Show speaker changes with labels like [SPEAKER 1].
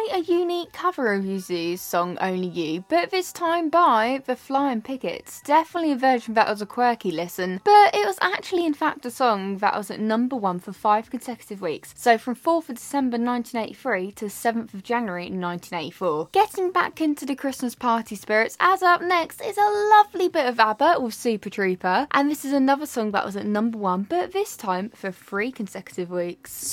[SPEAKER 1] quite a unique cover of Yuzu's song Only You, but this time by the Flying Pickets. Definitely a version that was a quirky listen, but it was actually in fact a song that was at number 1 for 5 consecutive weeks, so from 4th of December 1983 to 7th of January 1984. Getting back into the Christmas party spirits, as up next is a lovely bit of ABBA with Super Trooper, and this is another song that was at number 1, but this time for 3 consecutive weeks.